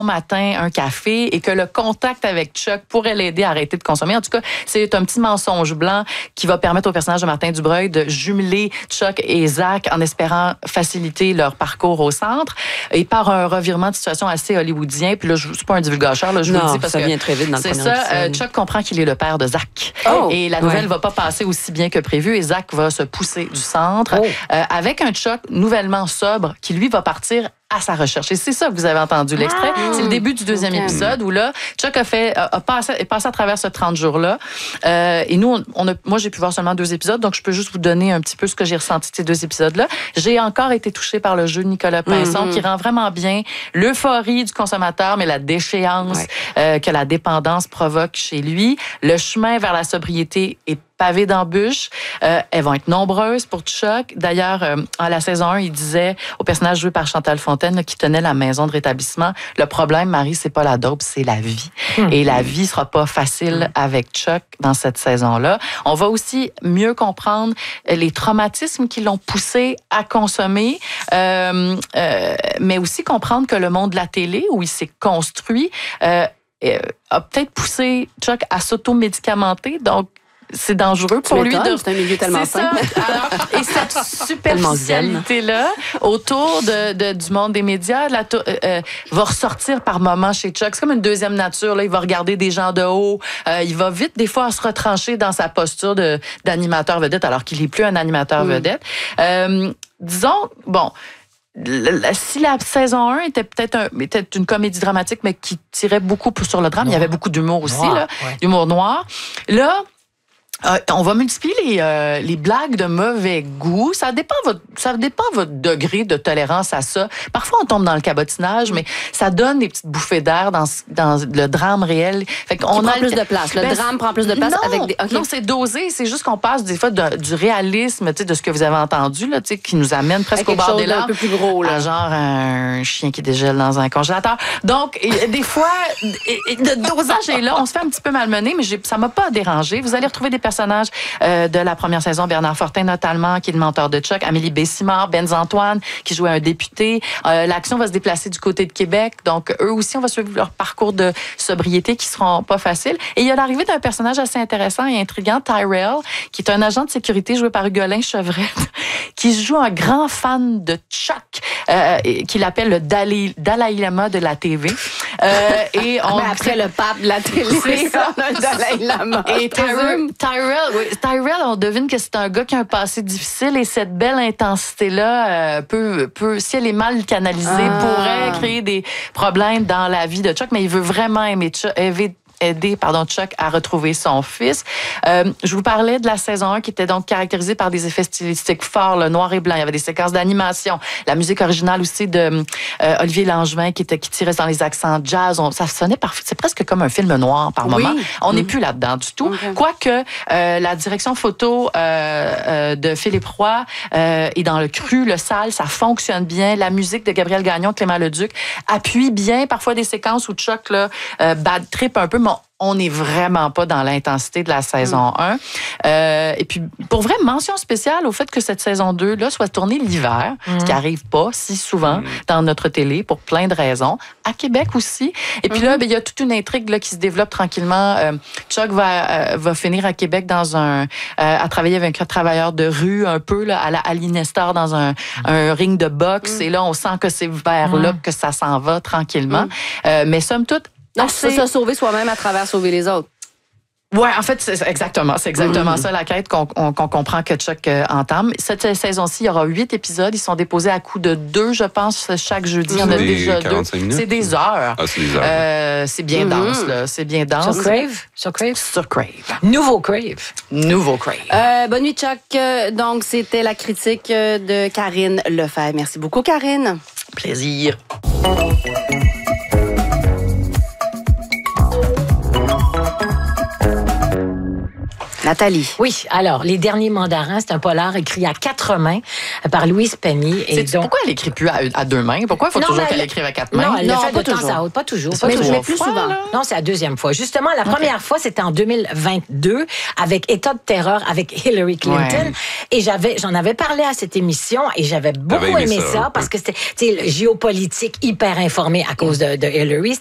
matin un café et que le contact avec Chuck pourrait l'aider à arrêter de consommer. En tout cas, c'est un petit mensonge blanc qui va permettre au personnage de Martin Dubreuil de jumeler Chuck et Zach en espérant faciliter leur parcours au centre. Et par un revirement de situation assez hollywoodien, puis là, c'est pas un divulgateur, là, je vous le dis parce ça que vient très vite dans le c'est premier ça. épisode. Chuck comprend qu'il est le père de Zach. Et la nouvelle va pas passer aussi bien que prévu et Zach va se pousser du centre avec un Chuck nouvellement sobre qui, lui, va partir à sa recherche. Et c'est ça que vous avez entendu l'extrait. C'est le début du deuxième épisode où là, Chuck est passé à travers ce 30 jours-là. Et nous, moi, j'ai pu voir seulement 2 épisodes, donc je peux juste vous donner un petit peu ce que j'ai ressenti de ces 2 épisodes-là. J'ai encore été touchée par le jeu de Nicolas Pinson qui rend vraiment bien l'euphorie du consommateur, mais la déchéance que la dépendance provoque chez lui. Le chemin vers la sobriété est pavé d'embûches. Elles vont être nombreuses pour Chuck. D'ailleurs, à la saison 1, il disait au personnage joué par Chantal Fontaine là, qui tenait la maison de rétablissement, le problème, Marie, c'est pas la dope, c'est la vie. Et la vie sera pas facile avec Chuck dans cette saison-là. On va aussi mieux comprendre les traumatismes qui l'ont poussé à consommer, mais aussi comprendre que le monde de la télé, où il s'est construit, a peut-être poussé Chuck à s'automédicamenter. Donc, c'est dangereux pour lui. C'est un milieu tellement simple. Alors, et cette superficialité-là autour du monde des médias va ressortir par moments chez Chuck. C'est comme une deuxième nature. Là. Il va regarder des gens de haut. Il va vite, des fois, se retrancher dans sa posture d'animateur vedette, alors qu'il n'est plus un animateur vedette. Disons, bon... Si la saison 1 était peut-être une comédie dramatique, mais qui tirait beaucoup sur le drame, il y avait beaucoup d'humour aussi, d'humour noir. Là, on va multiplier les blagues de mauvais goût. Ça dépend votre degré de tolérance à ça. Parfois, on tombe dans le cabotinage, mais ça donne des petites bouffées d'air dans le drame réel. Fait qu'on prend plus de place. Le drame prend plus de place avec des... Non, c'est dosé. C'est juste qu'on passe des fois du réalisme, de ce que vous avez entendu, là, qui nous amène presque au bord des larmes. Un peu plus gros, là. À genre un chien qui dégèle dans un congélateur. Donc, des fois, le dosage est là. On se fait un petit peu malmener, mais ça m'a pas dérangé. Vous allez retrouver des personnages de la première saison, Bernard Fortin notamment, qui est le mentor de Chuck, Amélie Bessimard, Benz Antoine, qui jouait un député. L'action va se déplacer du côté de Québec, donc eux aussi, on va suivre leur parcours de sobriété qui seront pas faciles. Et il y a l'arrivée d'un personnage assez intéressant et intriguant, Tyrell, qui est un agent de sécurité joué par Hugolin Chevrette, qui joue un grand fan de Chuck, qu'il appelle le Dalai Lama de la TV. Mais après le pape de la télé, c'est ça. on a le Dalai Lama. Et Tyrell, on devine que c'est un gars qui a un passé difficile et cette belle intensité-là si elle est mal canalisée, pourrait créer des problèmes dans la vie de Chuck, mais il veut vraiment aider Chuck à retrouver son fils. Je vous parlais de la saison 1 qui était donc caractérisée par des effets stylistiques forts, le noir et blanc. Il y avait des séquences d'animation. La musique originale aussi de Olivier Langevin qui tirait dans les accents jazz. Ça sonnait parfait. C'est presque comme un film noir par moment. On n'est plus là-dedans du tout. Quoique la direction photo de Philippe Roy est dans le cru, le sale, ça fonctionne bien. La musique de Gabriel Gagnon, Clément Leduc appuie bien parfois des séquences où Chuck bad trip un peu, mais on n'est vraiment pas dans l'intensité de la saison 1. Et puis, pour vrai, mention spéciale au fait que cette saison 2 là, soit tournée l'hiver, ce qui n'arrive pas si souvent dans notre télé pour plein de raisons. À Québec aussi. Et puis là, il y a toute une intrigue là, qui se développe tranquillement. Chuck va finir à Québec à travailler avec un travailleur de rue, un peu là, à la Ali Nestor dans un ring de boxe. Et là, on sent que c'est vers là que ça s'en va tranquillement. Mais somme toute, donc, c'est se sauver soi-même à travers sauver les autres. Ouais, en fait, c'est exactement ça la quête qu'on comprend que Chuck entame. Cette saison-ci, il y aura 8 épisodes. Ils sont déposés à coup de 2, je pense, chaque jeudi. Il y en a déjà 2. C'est des heures. Ah, c'est des heures. C'est bien dense, là. C'est bien dense. Sur Crave. Nouveau Crave. Bonne nuit, Chuck. Donc, c'était la critique de Karine Lefebvre. Merci beaucoup, Karine. Plaisir. Nathalie. Oui, alors, Les Derniers Mandarins, c'est un polar écrit à 4 mains par Louise Penny. Et donc, pourquoi elle écrit plus à 2 mains? Pourquoi il faut toujours qu'elle écrive à 4 mains? Non, elle le fait pas de temps toujours. à autre. Pas toujours. Mais plus souvent. Non, c'est la deuxième fois. Justement, la première fois, c'était en 2022 avec État de terreur avec Hillary Clinton. Ouais. Et j'en avais parlé à cette émission et j'avais beaucoup aimé ça parce que c'était géopolitique hyper informé à cause de Hillary.